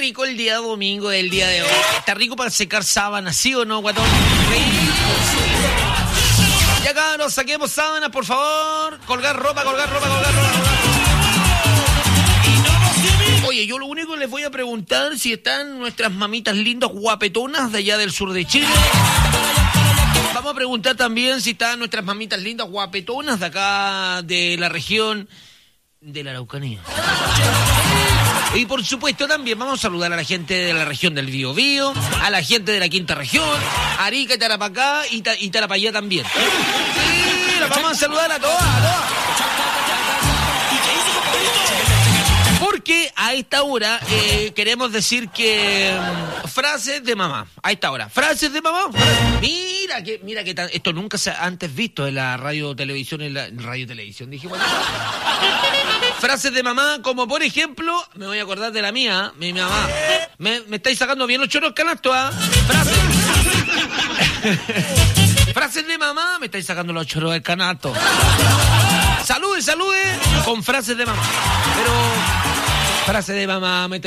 rico el día domingo del día de hoy. Está rico para secar sábanas, ¿sí o no, guatón? Y acá nos saquemos sábanas, por favor. Colgar ropa. Oye, yo lo único que les voy a preguntar si están nuestras mamitas lindas guapetonas de allá del sur de Chile. Vamos a preguntar también si están nuestras mamitas lindas guapetonas de acá de la región de la Araucanía. Y por supuesto también vamos a saludar a la gente de la región del Biobío, a la gente de la quinta región, Arica, Tarapacá y Tarapayá también. Sí, los vamos a saludar a todas. Porque a esta hora queremos decir que frases de mamá. A esta hora, frases de mamá. Mira que esto nunca se ha antes visto en la radio-televisión, dije, bueno. Frases de mamá, como por ejemplo, me voy a acordar de la mía, mi mamá. Me estáis sacando bien los choros canastos, ¿ah? Frases de mamá, me estáis sacando los choros del canasto. Salude con frases de mamá. Pero frases de mamá, me